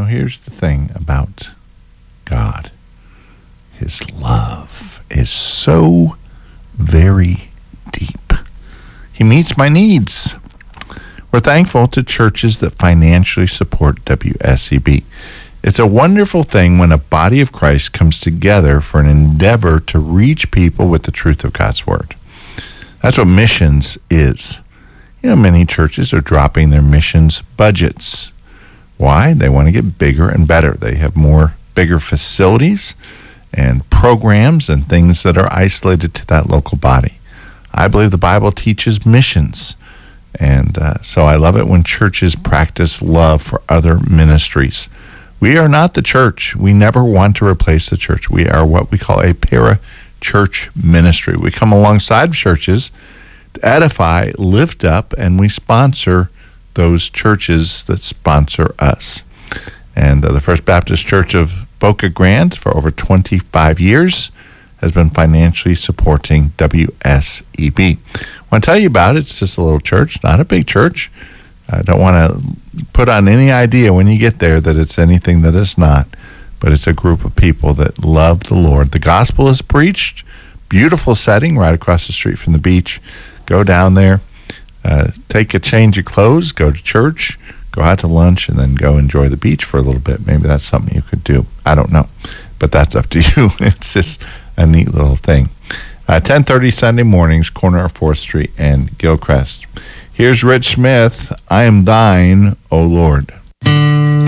here's the thing about God. His love is so very deep. He meets my needs. We're thankful to churches that financially support WSEB. It's a wonderful thing when a body of Christ comes together for an endeavor to reach people with the truth of God's Word. That's what missions is. Many churches are dropping their missions budgets. Why? They want to get bigger and better. They have bigger facilities and programs and things that are isolated to that local body. I believe the Bible teaches missions. And so I love it when churches practice love for other ministries. We are not the church. We never want to replace the church. We are what we call a para-church ministry. We come alongside churches to edify, lift up, and we sponsor those churches that sponsor us. And the First Baptist Church of Boca Grande, for over 25 years, has been financially supporting WSEB. I want to tell you about it. It's just a little church, not a big church. I don't want to put on any idea when you get there that it's anything that it's not, but it's a group of people that love the Lord. The gospel is preached, beautiful setting right across the street from the beach. Go down there, take a change of clothes, go to church, go out to lunch, and then go enjoy the beach for a little bit. Maybe that's something you could do. I don't know, but that's up to you. It's just a neat little thing. 10:30 Sunday mornings, corner of 4th Street and Gilcrest. Here's Rich Smith, I Am Thine, O Lord.